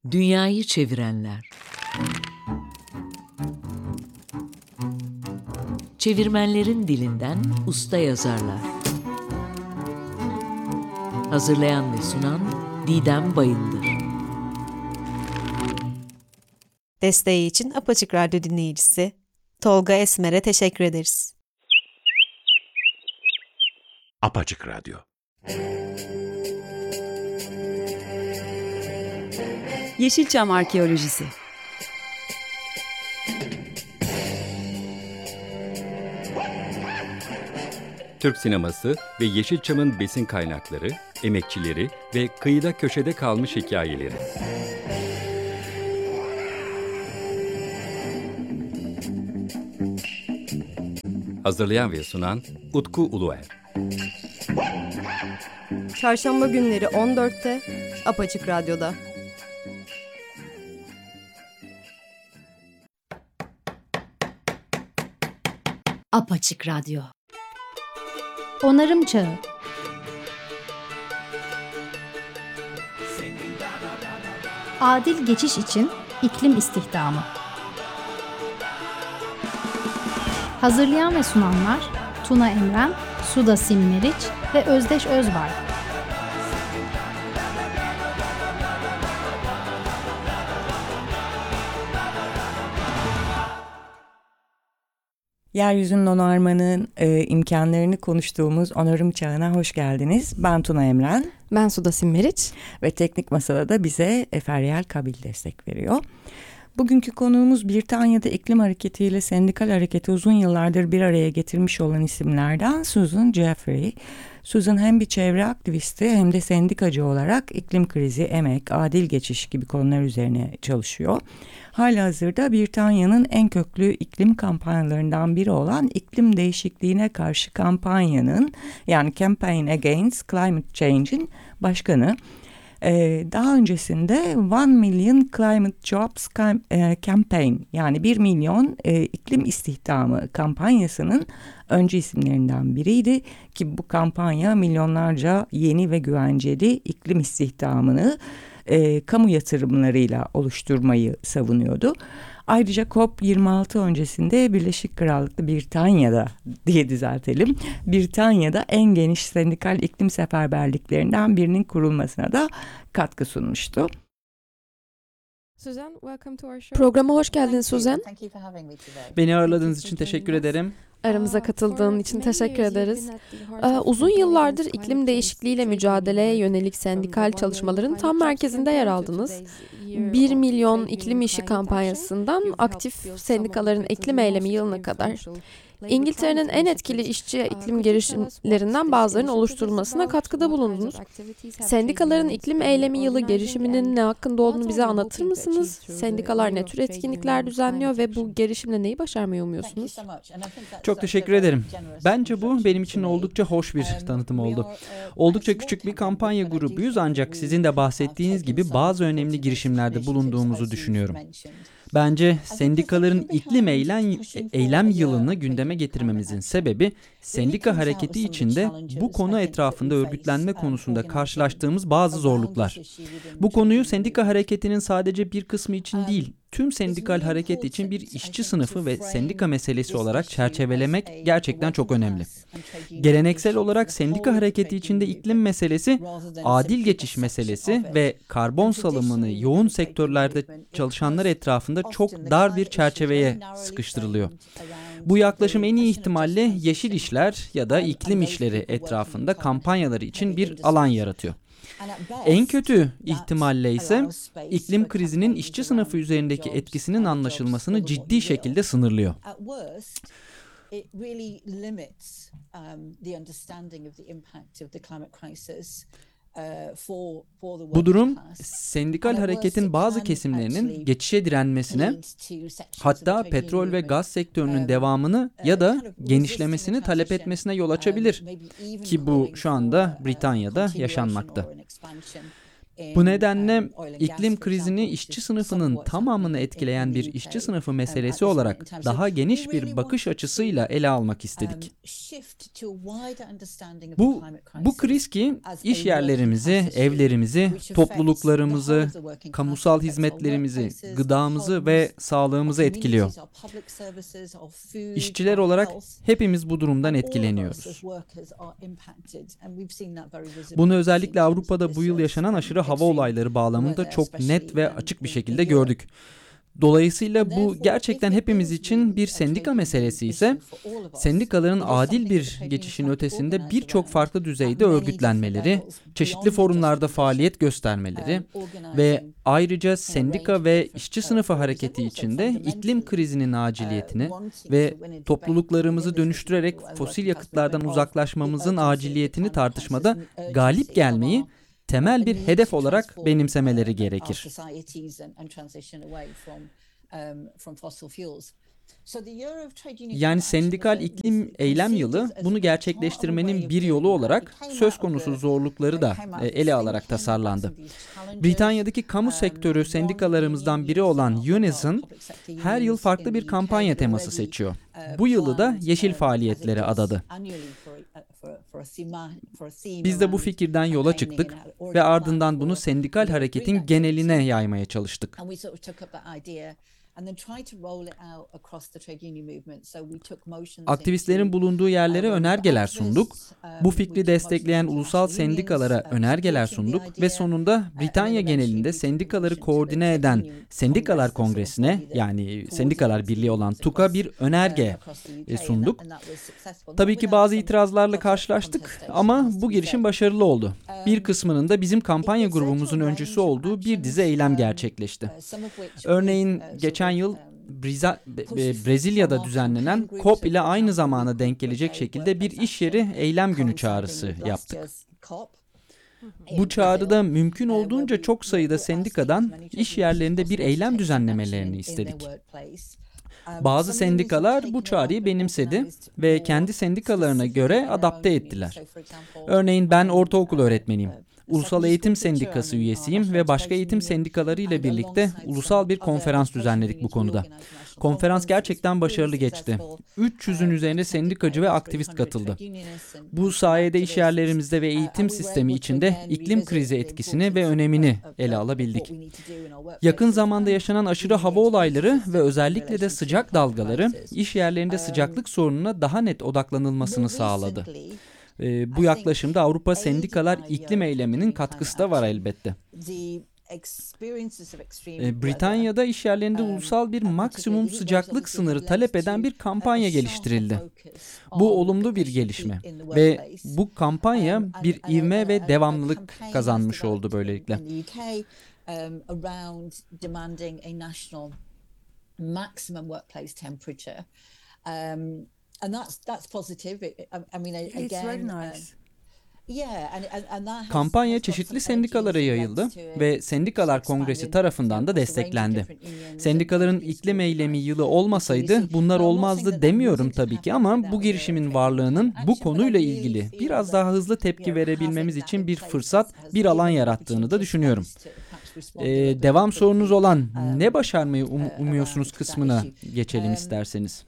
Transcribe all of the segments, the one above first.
Dünyayı çevirenler. Çevirmenlerin dilinden usta yazarlar. Hazırlayan ve sunan Didem Bayındır. Desteği için Apaçık Radyo dinleyicisi Tolga Esmer'e teşekkür ederiz. Apaçık Radyo. Yeşilçam Arkeolojisi. Türk sineması ve Yeşilçam'ın besin kaynakları, emekçileri ve kıyıda köşede kalmış hikayeleri. Hazırlayan ve sunan Utku Uluer. Çarşamba günleri 14'te Apaçık Radyo'da. Apaçık Radyo. Onarım Çağı. Adil geçiş için iklim istihdamı. Hazırlayan ve sunanlar Tuna Emren, Suda Simmeriç ve Özdeş Özbay. Yeryüzünün onarmanın imkanlarını konuştuğumuz Onarım Çağı'na hoş geldiniz. Ben Tuna Emren. Ben Suda Simmeriç. Ve Teknik Masa'da da bize Feryal Kabil destek veriyor. Bugünkü konuğumuz Britanya'da iklim hareketiyle sendikal hareketi uzun yıllardır bir araya getirmiş olan isimlerden Susan Jeffrey. Susan hem bir çevre aktivisti hem de sendikacı olarak iklim krizi, emek, adil geçiş gibi konular üzerine çalışıyor. Halihazırda Britanya'nın en köklü iklim kampanyalarından biri olan iklim değişikliğine karşı kampanyanın, yani Campaign Against Climate Change'in başkanı. Daha öncesinde 1 Million Climate Jobs Campaign, yani 1 milyon iklim istihdamı kampanyasının öncü isimlerinden biriydi ki bu kampanya milyonlarca yeni ve güvenceli iklim istihdamını kamu yatırımlarıyla oluşturmayı savunuyordu. Ayrıca COP26 öncesinde Birleşik Krallık'ta Britanya'da diye düzeltelim. Britanya'da en geniş sendikal iklim seferberliklerinden birinin kurulmasına da katkı sunmuştu. Programa hoş geldin Susan. Beni ağırladığınız için teşekkür ederim. Aramıza katıldığın için teşekkür ederiz. Uzun yıllardır iklim değişikliğiyle mücadeleye yönelik sendikal çalışmaların tam merkezinde yer aldınız. 1 milyon iklim işi kampanyasından aktif sendikaların iklim eylemi yılına kadar İngiltere'nin en etkili işçi iklim girişimlerinden bazılarının oluşturulmasına katkıda bulundunuz. Sendikaların iklim eylemi yılı girişiminin ne hakkında olduğunu bize anlatır mısınız? Sendikalar ne tür etkinlikler düzenliyor ve bu girişimle neyi başarmayı umuyorsunuz? Çok teşekkür ederim. Bence bu benim için oldukça hoş bir tanıtım oldu. Oldukça küçük bir kampanya grubuyuz ancak sizin de bahsettiğiniz gibi bazı önemli girişimlerde bulunduğumuzu düşünüyorum. Bence sendikaların iklim eylem yılını gündeme getirmemizin sebebi sendika hareketi içinde bu konu etrafında örgütlenme konusunda karşılaştığımız bazı zorluklar. Bu konuyu sendika hareketinin sadece bir kısmı için değil, tüm sendikal hareket için bir işçi sınıfı ve sendika meselesi olarak çerçevelemek gerçekten çok önemli. Geleneksel olarak sendika hareketi içinde iklim meselesi, adil geçiş meselesi ve karbon salımını yoğun sektörlerde çalışanlar etrafında çok dar bir çerçeveye sıkıştırılıyor. Bu yaklaşım en iyi ihtimalle yeşil işler ya da iklim işleri etrafında kampanyaları için bir alan yaratıyor. En kötü ihtimalle ise iklim krizinin işçi sınıfı üzerindeki etkisinin anlaşılmasını ciddi şekilde sınırlıyor. Bu durum sendikal hareketin bazı kesimlerinin geçişe direnmesine, hatta petrol ve gaz sektörünün devamını ya da genişlemesini talep etmesine yol açabilir ki bu şu anda Britanya'da yaşanmakta. Bu nedenle iklim krizini işçi sınıfının tamamını etkileyen bir işçi sınıfı meselesi olarak daha geniş bir bakış açısıyla ele almak istedik. Bu kriz ki iş yerlerimizi, evlerimizi, topluluklarımızı, kamusal hizmetlerimizi, gıdamızı ve sağlığımızı etkiliyor. İşçiler olarak hepimiz bu durumdan etkileniyoruz. Bunu özellikle Avrupa'da bu yıl yaşanan aşırı hava olayları bağlamında çok net ve açık bir şekilde gördük. Dolayısıyla bu gerçekten hepimiz için bir sendika meselesi ise sendikaların adil bir geçişin ötesinde birçok farklı düzeyde örgütlenmeleri, çeşitli forumlarda faaliyet göstermeleri ve ayrıca sendika ve işçi sınıfı hareketi içinde iklim krizinin aciliyetini ve topluluklarımızı dönüştürerek fosil yakıtlardan uzaklaşmamızın aciliyetini tartışmada galip gelmeyi temel bir hedef olarak benimsemeleri gerekir. Yani sendikal iklim eylem yılı bunu gerçekleştirmenin bir yolu olarak söz konusu zorlukları da ele alarak tasarlandı. Britanya'daki kamu sektörü sendikalarımızdan biri olan Unison her yıl farklı bir kampanya teması seçiyor. Bu yılı da yeşil faaliyetlere adadı. Biz de bu fikirden yola çıktık ve ardından bunu sendikal hareketin geneline yaymaya çalıştık. Aktivistlerin bulunduğu yerlere önergeler sunduk. Bu fikri destekleyen ulusal sendikalara önergeler sunduk ve sonunda Britanya genelinde sendikaları koordine eden Sendikalar Kongresi'ne, yani Sendikalar Birliği olan TUK'a bir önerge sunduk. Tabii ki bazı itirazlarla karşılaştık ama bu girişim başarılı oldu. Bir kısmının da bizim kampanya grubumuzun öncüsü olduğu bir dizi eylem gerçekleşti. Örneğin geçen yıl Brezilya'da düzenlenen COP ile aynı zamana denk gelecek şekilde bir iş yeri eylem günü çağrısı yaptık. Bu çağrıda mümkün olduğunca çok sayıda sendikadan iş yerlerinde bir eylem düzenlemelerini istedik. Bazı sendikalar bu çağrıyı benimsedi ve kendi sendikalarına göre adapte ettiler. Örneğin ben ortaokul öğretmeniyim. Ulusal Eğitim Sendikası üyesiyim ve başka eğitim sendikaları ile birlikte ulusal bir konferans düzenledik bu konuda. Konferans gerçekten başarılı geçti. 300'ün üzerinde sendikacı ve aktivist katıldı. Bu sayede iş yerlerimizde ve eğitim sistemi içinde iklim krizi etkisini ve önemini ele alabildik. Yakın zamanda yaşanan aşırı hava olayları ve özellikle de sıcak dalgaları iş yerlerinde sıcaklık sorununa daha net odaklanılmasını sağladı. Bu yaklaşımda Avrupa Sendikalar İklim Eylemi'nin katkısı da var elbette. Britanya'da iş yerlerinde ulusal bir maksimum sıcaklık sınırı talep eden bir kampanya geliştirildi. Bu olumlu bir gelişme ve bu kampanya bir ivme ve devamlılık kazanmış oldu böylelikle. Kampanya çeşitli sendikalara yayıldı ve Sendikalar Kongresi tarafından da desteklendi. Sendikaların iklim eylemi yılı olmasaydı bunlar olmazdı demiyorum tabii ki ama bu girişimin varlığının bu konuyla ilgili biraz daha hızlı tepki verebilmemiz için bir fırsat, bir alan yarattığını da düşünüyorum. Devam sorunuz olan ne başarmayı umuyorsunuz kısmına geçelim isterseniz.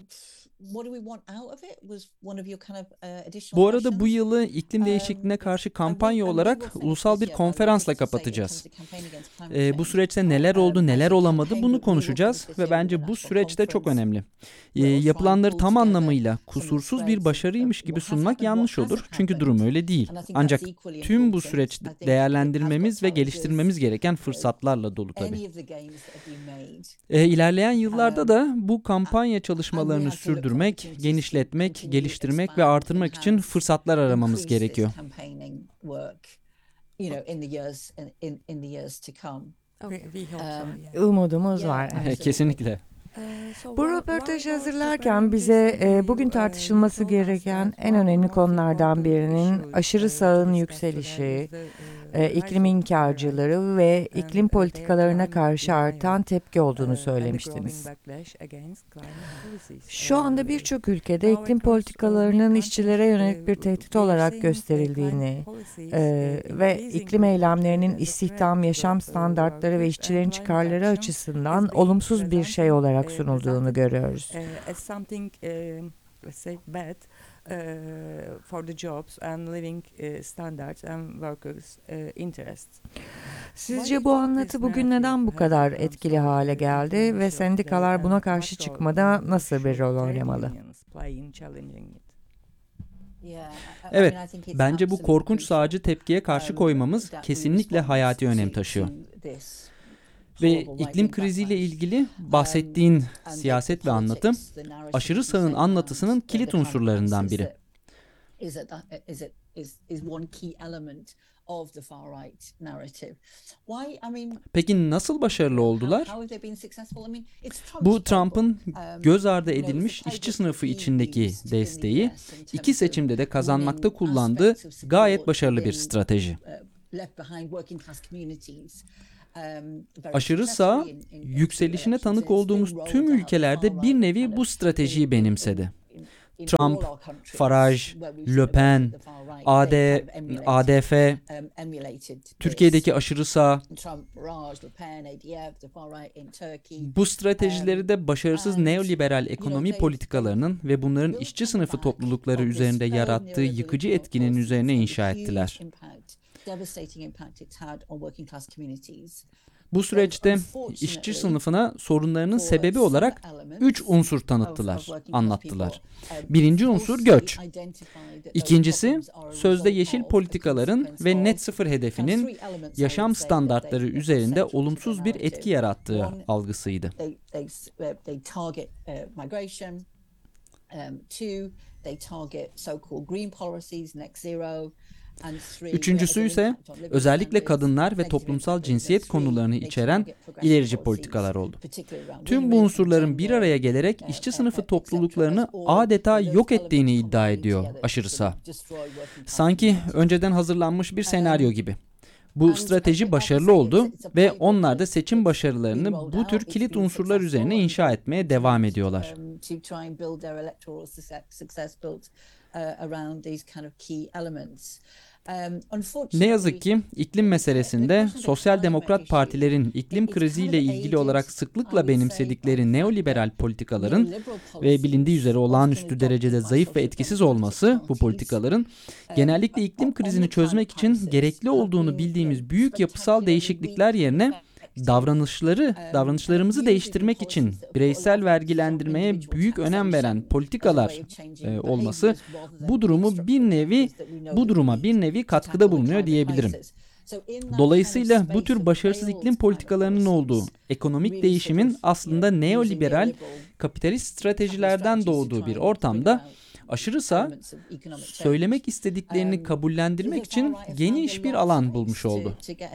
Bu arada bu yılı iklim değişikliğine karşı kampanya olarak ulusal bir konferansla kapatacağız. Bu süreçte neler oldu, neler olamadı bunu konuşacağız ve bence bu süreç de çok önemli. Yapılanları tam anlamıyla kusursuz bir başarıymış gibi sunmak yanlış olur çünkü durum öyle değil. Ancak tüm bu süreç değerlendirmemiz ve geliştirmemiz gereken fırsatlarla dolu tabii. İlerleyen yıllarda da bu kampanya çalışmalarını sürdürmek, genişletmek, geliştirmek ve artırmak için fırsatlar aramamız gerekiyor. Umudumuz var. Kesinlikle. Bu röportajı hazırlarken bize bugün tartışılması gereken en önemli konulardan birinin aşırı sağın yükselişi, iklim inkarcılığı ve iklim politikalarına karşı artan tepki olduğunu söylemiştiniz. Şu anda birçok ülkede iklim politikalarının işçilere yönelik bir tehdit olarak gösterildiğini ve iklim eylemlerinin istihdam, yaşam standartları ve işçilerin çıkarları açısından olumsuz bir şey olarak sunulduğunu görüyoruz. For the jobs and living standards and workers' interests. Sizce bu anlatı bugün neden bu kadar etkili hale geldi ve sendikalar buna karşı çıkmada nasıl bir rol oynamalı? Evet, bence bu korkunç sağcı tepkiye karşı koymamız kesinlikle hayati önem taşıyor. Ve iklim kriziyle ilgili bahsettiğin siyaset ve anlatım, aşırı sağın anlatısının kilit unsurlarından biri. Peki nasıl başarılı oldular? Bu Trump'ın göz ardı edilmiş işçi sınıfı içindeki desteği iki seçimde de kazanmakta kullandığı gayet başarılı bir strateji. Aşırı sağ, yükselişine tanık olduğumuz tüm ülkelerde bir nevi bu stratejiyi benimsedi. Trump, Farage, Le Pen, ADF, Türkiye'deki aşırı sağ, bu stratejileri de başarısız neoliberal ekonomi politikalarının ve bunların işçi sınıfı toplulukları üzerinde yarattığı yıkıcı etkinin üzerine inşa ettiler. Bu süreçte işçi sınıfına sorunlarının sebebi olarak 3 unsur anlattılar. Birinci unsur göç. İkincisi, sözde yeşil politikaların ve net sıfır hedefinin yaşam standartları üzerinde olumsuz bir etki yarattığı algısıydı. Üçüncüsü ise özellikle kadınlar ve toplumsal cinsiyet konularını içeren ilerici politikalar oldu. Tüm bu unsurların bir araya gelerek işçi sınıfı topluluklarını adeta yok ettiğini iddia ediyor aşırı sağ. Sanki önceden hazırlanmış bir senaryo gibi. Bu strateji başarılı oldu ve onlar da seçim başarılarını bu tür kilit unsurlar üzerine inşa etmeye devam ediyorlar. Ne yazık ki iklim meselesinde sosyal demokrat partilerin iklim kriziyle ilgili olarak sıklıkla benimsedikleri neoliberal politikaların ve bilindiği üzere olağanüstü derecede zayıf ve etkisiz olması bu politikaların genellikle iklim krizini çözmek için gerekli olduğunu bildiğimiz büyük yapısal değişiklikler yerine davranışlarımızı değiştirmek için bireysel vergilendirmeye büyük önem veren politikalar olması bu duruma bir nevi katkıda bulunuyor diyebilirim. Dolayısıyla bu tür başarısız iklim politikalarının olduğu ekonomik değişimin aslında neoliberal kapitalist stratejilerden doğduğu bir ortamda aşırı sağ söylemek istediklerini kabullendirmek için geniş bir alan bulmuş oldu.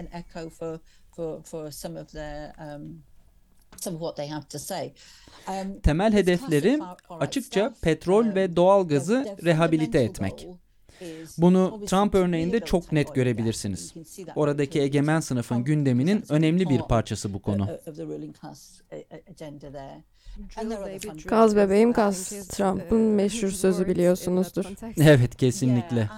Temel hedefleri açıkça petrol ve doğalgazı rehabilite etmek. Bunu Trump örneğinde çok net görebilirsiniz. Oradaki egemen sınıfın gündeminin önemli bir parçası bu konu. Gaz bebeğim gaz. Trump'ın meşhur sözü biliyorsunuzdur. Evet, kesinlikle.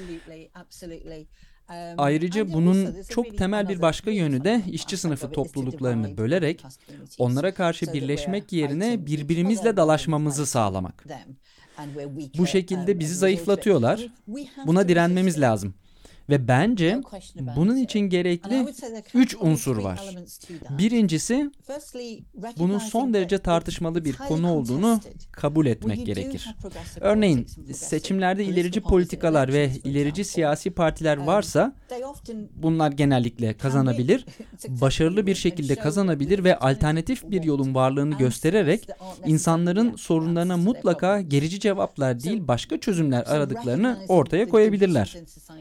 Ayrıca bunun çok temel bir başka yönü de işçi sınıfı topluluklarını bölerek onlara karşı birleşmek yerine birbirimizle dalaşmamızı sağlamak. Bu şekilde bizi zayıflatıyorlar. Buna direnmemiz lazım. Ve bence bunun için gerekli 3 unsur var. Birincisi, bunun son derece tartışmalı bir konu olduğunu kabul etmek gerekir. Örneğin seçimlerde ilerici politikalar ve ilerici siyasi partiler varsa bunlar genellikle kazanabilir, başarılı bir şekilde kazanabilir ve alternatif bir yolun varlığını göstererek insanların sorunlarına mutlaka gerici cevaplar değil başka çözümler aradıklarını ortaya koyabilirler.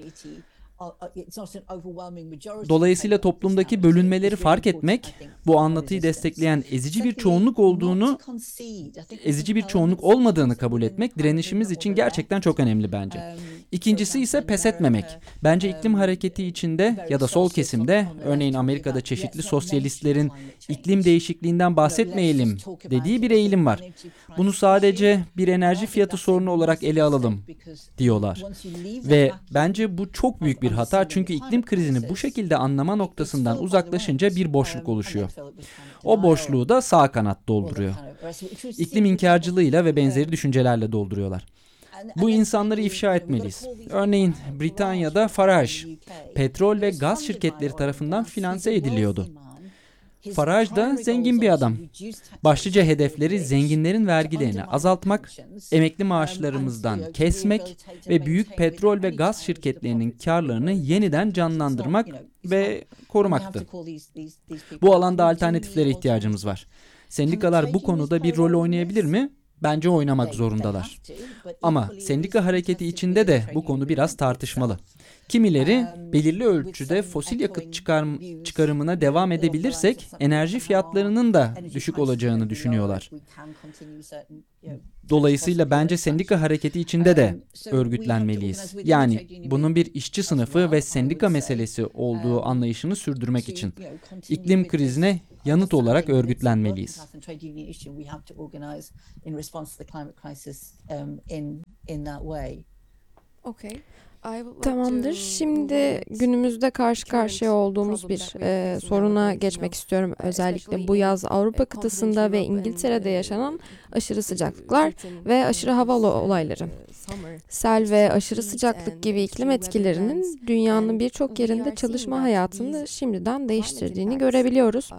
Dolayısıyla toplumdaki bölünmeleri fark etmek, bu anlatıyı destekleyen ezici bir çoğunluk olmadığını kabul etmek direnişimiz için gerçekten çok önemli bence. İkincisi ise pes etmemek. Bence iklim hareketi içinde ya da sol kesimde, örneğin Amerika'da çeşitli sosyalistlerin iklim değişikliğinden bahsetmeyelim dediği bir eğilim var. Bunu sadece bir enerji fiyatı sorunu olarak ele alalım diyorlar. Ve bence bu çok büyük bir hata, çünkü iklim krizini bu şekilde anlama noktasından uzaklaşınca bir boşluk oluşuyor. O boşluğu da sağ kanat dolduruyor. İklim inkarcılığıyla ve benzeri düşüncelerle dolduruyorlar. Bu insanları ifşa etmeliyiz. Örneğin Britanya'da Farage, petrol ve gaz şirketleri tarafından finanse ediliyordu. Farage da zengin bir adam. Başlıca hedefleri zenginlerin vergilerini azaltmak, emekli maaşlarımızdan kesmek ve büyük petrol ve gaz şirketlerinin karlarını yeniden canlandırmak ve korumaktı. Bu alanda alternatiflere ihtiyacımız var. Sendikalar bu konuda bir rol oynayabilir mi? Bence oynamak zorundalar. Ama sendika hareketi içinde de bu konu biraz tartışmalı. Kimileri belirli ölçüde fosil yakıt çıkarımına devam edebilirsek enerji fiyatlarının da düşük olacağını düşünüyorlar. Dolayısıyla bence sendika hareketi içinde de örgütlenmeliyiz. Yani bunun bir işçi sınıfı ve sendika meselesi olduğu anlayışını sürdürmek için iklim krizine yanıt olarak örgütlenmeliyiz. Tamamdır. Şimdi günümüzde karşı karşıya olduğumuz bir soruna geçmek istiyorum. Özellikle bu yaz Avrupa kıtasında ve İngiltere'de yaşanan aşırı sıcaklıklar ve aşırı hava olayları. Sel ve aşırı sıcaklık gibi iklim etkilerinin dünyanın birçok yerinde çalışma hayatını şimdiden değiştirdiğini görebiliyoruz.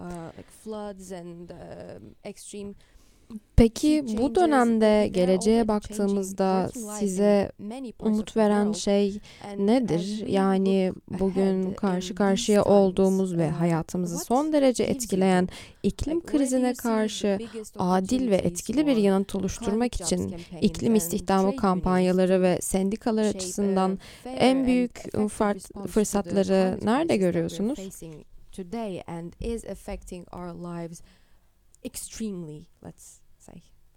Peki bu dönemde geleceğe baktığımızda size umut veren şey nedir? Yani bugün karşı karşıya olduğumuz ve hayatımızı son derece etkileyen iklim krizine karşı adil ve etkili bir yanıt oluşturmak için iklim istihdamı kampanyaları ve sendikalar açısından en büyük fırsatları nerede görüyorsunuz? Extremely, let's say.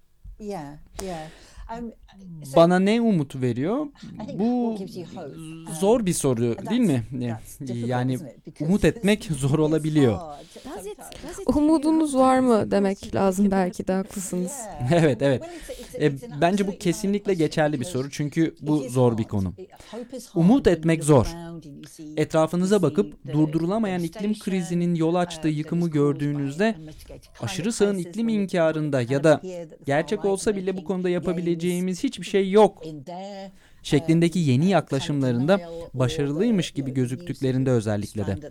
Bana ne umut veriyor? Bu zor bir soru değil mi? Yani umut etmek zor olabiliyor. Umudunuz var mı demek lazım, belki de haklısınız. Evet. Bence bu kesinlikle geçerli bir soru, çünkü bu zor bir konu. Umut etmek zor. Etrafınıza bakıp durdurulamayan iklim krizinin yol açtığı yıkımı gördüğünüzde aşırı sağın iklim inkarında ya da gerçek olsa bile bu konuda yapabileceğimiz hiçbir şey yok şeklindeki yeni yaklaşımlarında başarılıymış gibi gözüktüklerinde özellikle de.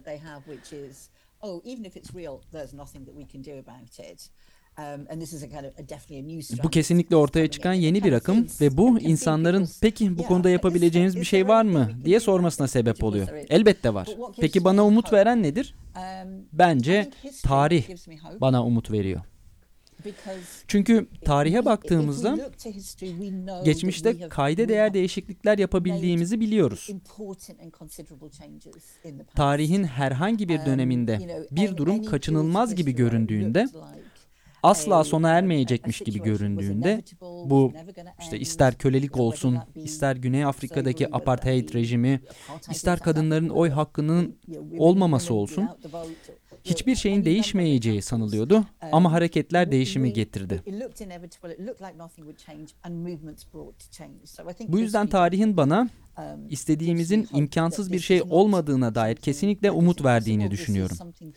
Bu kesinlikle ortaya çıkan yeni bir akım ve bu insanların peki bu konuda yapabileceğimiz bir şey var mı diye sormasına sebep oluyor. Elbette var. Peki bana umut veren nedir? Bence tarih bana umut veriyor. Çünkü tarihe baktığımızda geçmişte kayda değer değişiklikler yapabildiğimizi biliyoruz. Tarihin herhangi bir döneminde bir durum kaçınılmaz gibi göründüğünde, asla sona ermeyecekmiş gibi göründüğünde, bu işte ister kölelik olsun, ister Güney Afrika'daki apartheid rejimi, ister kadınların oy hakkının olmaması olsun, hiçbir şeyin değişmeyeceği sanılıyordu ama hareketler değişimi getirdi. Bu yüzden tarihin bana istediğimizin imkansız bir şey olmadığına dair kesinlikle umut verdiğini düşünüyorum.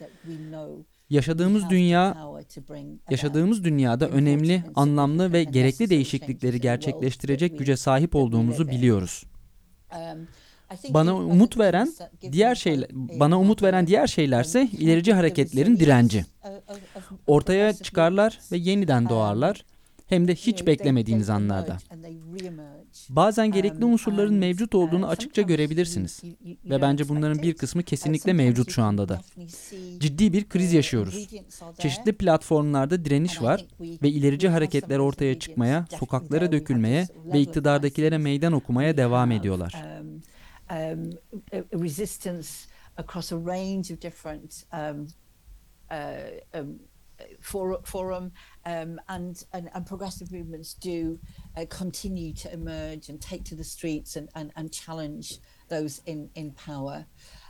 Yaşadığımız dünyada önemli, anlamlı ve gerekli değişiklikleri gerçekleştirecek güce sahip olduğumuzu biliyoruz. Bana umut veren diğer şeylerse ilerici hareketlerin direnci. Ortaya çıkarlar ve yeniden doğarlar, hem de hiç beklemediğiniz anlarda. Bazen gerekli unsurların mevcut olduğunu açıkça görebilirsiniz. Ve bence bunların bir kısmı kesinlikle mevcut şu anda da. Ciddi bir kriz yaşıyoruz. Çeşitli platformlarda direniş var ve ilerici hareketler ortaya çıkmaya, sokaklara dökülmeye ve iktidardakilere meydan okumaya devam ediyorlar. forum, and progressive movements do continue to emerge and take to the streets and challenge those in power.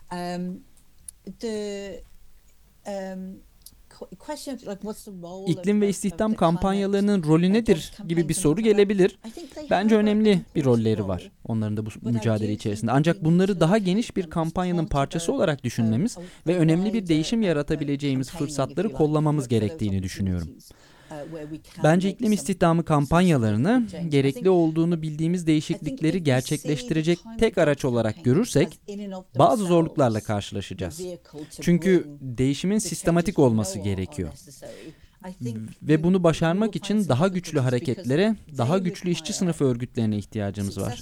İklim ve istihdam kampanyalarının rolü nedir gibi bir soru gelebilir. Bence önemli bir rolleri var onların da bu mücadele içerisinde. Ancak bunları daha geniş bir kampanyanın parçası olarak düşünmemiz ve önemli bir değişim yaratabileceğimiz fırsatları kollamamız gerektiğini düşünüyorum. Bence iklim istihdamı kampanyalarını gerekli olduğunu bildiğimiz değişiklikleri gerçekleştirecek tek araç olarak görürsek bazı zorluklarla karşılaşacağız. Çünkü değişimin sistematik olması gerekiyor. Ve bunu başarmak için daha güçlü hareketlere, daha güçlü işçi sınıfı örgütlerine ihtiyacımız var.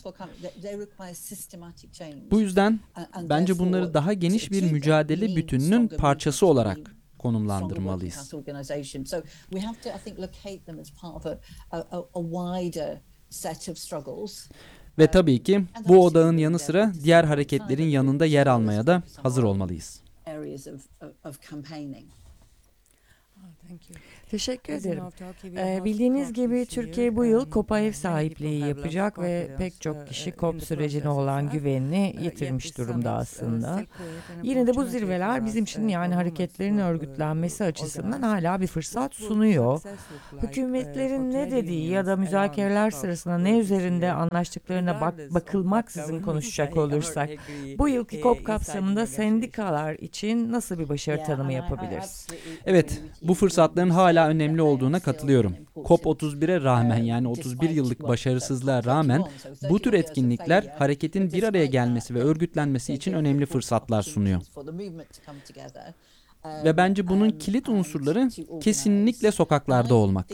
Bu yüzden bence bunları daha geniş bir mücadele bütününün parçası olarak konumlandırmalıyız. Ve tabii ki bu odağın yanı sıra diğer hareketlerin yanında yer almaya da hazır olmalıyız. Teşekkür ederim. Bildiğiniz gibi Türkiye bu yıl COP'a ev sahipliği yapacak ve pek çok kişi COP sürecine olan güvenini yitirmiş durumda aslında. Yine de bu zirveler bizim için yani hareketlerin örgütlenmesi açısından hala bir fırsat sunuyor. Hükümetlerin ne dediği ya da müzakereler sırasında ne üzerinde anlaştıklarına bakılmaksızın konuşacak olursak, bu yılki COP kapsamında sendikalar için nasıl bir başarı tanımı yapabiliriz? Evet, bu fırsatların hala önemli olduğuna katılıyorum. COP31'e rağmen yani 31 yıllık başarısızlığa rağmen bu tür etkinlikler hareketin bir araya gelmesi ve örgütlenmesi için önemli fırsatlar sunuyor. Ve bence bunun kilit unsurları kesinlikle sokaklarda olmak.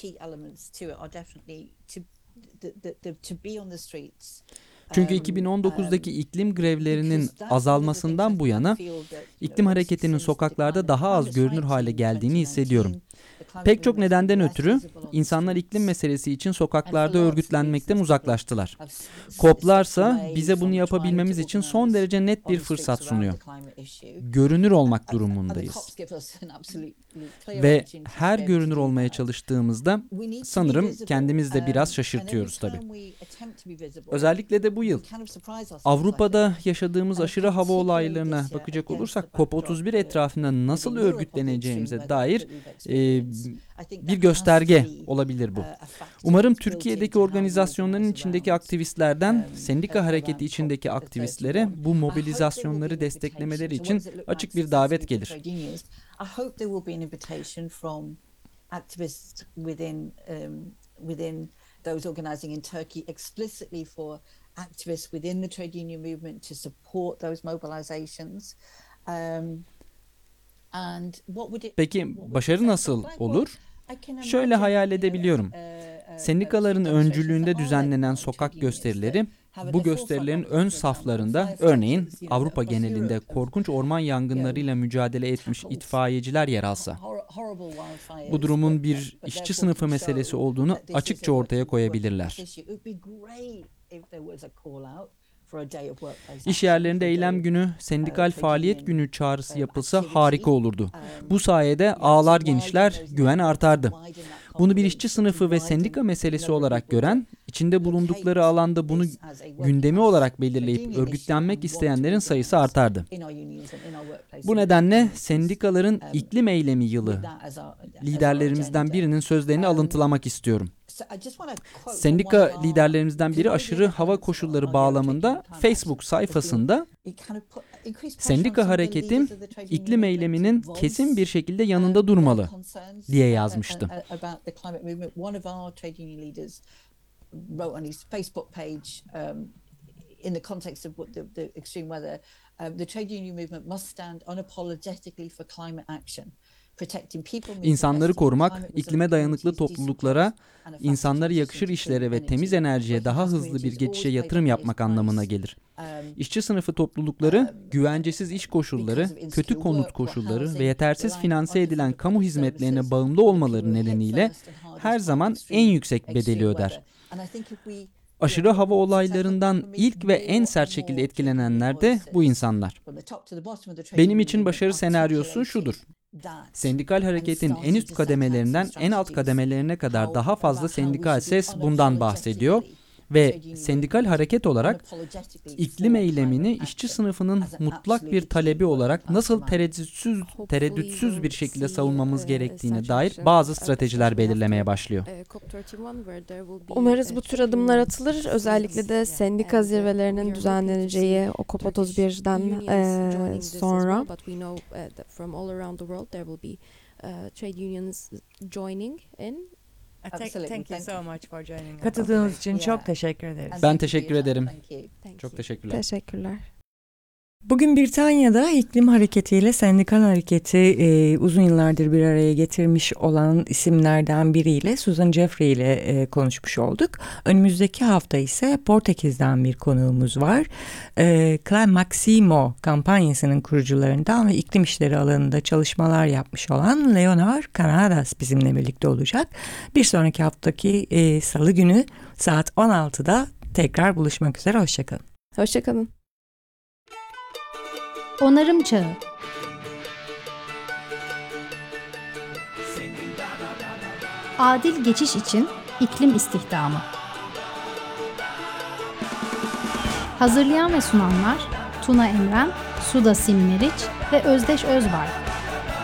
Çünkü 2019'daki iklim grevlerinin azalmasından bu yana iklim hareketinin sokaklarda daha az görünür hale geldiğini hissediyorum. Pek çok nedenden ötürü insanlar iklim meselesi için sokaklarda örgütlenmekten uzaklaştılar. COP'larsa bize bunu yapabilmemiz için son derece net bir fırsat sunuyor. Görünür olmak durumundayız. Ve her görünür olmaya çalıştığımızda sanırım kendimizi de biraz şaşırtıyoruz tabii. Özellikle de bu yıl Avrupa'da yaşadığımız aşırı hava olaylarına bakacak olursak COP31 etrafında nasıl örgütleneceğimize dair bir gösterge olabilir bu. Umarım Türkiye'deki organizasyonların içindeki aktivistlerden sendika hareketi içindeki aktivistlere bu mobilizasyonları desteklemeleri için açık bir davet gelir. I hope there will be an invitation from activists within those organizing in Turkey explicitly for activists within the trade union movement to support those mobilizations. Peki başarı nasıl olur? Şöyle hayal edebiliyorum. Sendikaların öncülüğünde düzenlenen sokak gösterileri, bu gösterilerin ön saflarında örneğin Avrupa genelinde korkunç orman yangınlarıyla mücadele etmiş itfaiyeciler yer alsa, bu durumun bir işçi sınıfı meselesi olduğunu açıkça ortaya koyabilirler. İş yerlerinde eylem günü, sendikal faaliyet günü çağrısı yapılsa harika olurdu. Bu sayede ağlar genişler, güven artardı. Bunu bir işçi sınıfı ve sendika meselesi olarak gören, içinde bulundukları alanda bunu gündemi olarak belirleyip örgütlenmek isteyenlerin sayısı artardı. Bu nedenle sendikaların iklim eylemi yılı liderlerimizden birinin sözlerini alıntılamak istiyorum. Sendika liderlerimizden biri aşırı hava koşulları bağlamında Facebook sayfasında sendika hareketin iklim eyleminin kesin bir şekilde yanında durmalı diye yazmıştı. Wrote on his Facebook page in the context of the extreme weather, the trade union movement must stand unapologetically for climate action. İnsanları korumak, iklime dayanıklı topluluklara, insanlara yakışır işlere ve temiz enerjiye daha hızlı bir geçişe yatırım yapmak anlamına gelir. İşçi sınıfı toplulukları, güvencesiz iş koşulları, kötü konut koşulları ve yetersiz finanse edilen kamu hizmetlerine bağımlı olmaları nedeniyle her zaman en yüksek bedeli öder. Aşırı hava olaylarından ilk ve en sert şekilde etkilenenler de bu insanlar. Benim için başarı senaryosu şudur. Sendikal hareketin en üst kademelerinden en alt kademelerine kadar daha fazla sendikal ses bundan bahsediyor. Ve sendikal hareket olarak iklim eylemini işçi sınıfının mutlak bir talebi olarak nasıl tereddütsüz bir şekilde savunmamız gerektiğine dair bazı stratejiler belirlemeye başlıyor. Umarız bu tür adımlar atılır. Özellikle de sendika zirvelerinin düzenleneceği o COP31'den sonra. Katıldığınız için çok teşekkür ederiz. Ben teşekkür ederim. Çok teşekkürler. Teşekkürler. Bugün Britanya'da iklim hareketiyle sendikal hareketi uzun yıllardır bir araya getirmiş olan isimlerden biriyle Susan Jeffrey ile konuşmuş olduk. Önümüzdeki hafta ise Portekiz'den bir konuğumuz var. Climate Maximo kampanyasının kurucularından ve iklim işleri alanında çalışmalar yapmış olan Leonor Canadas bizimle birlikte olacak. Bir sonraki haftaki Salı günü saat 16'da tekrar buluşmak üzere. Hoşçakalın. Hoşçakalın. Onarım Çağı. Adil geçiş için iklim istihdamı. Hazırlayan ve sunanlar Tuna Emren, Suda Simmeriç ve Özdeş Özbay.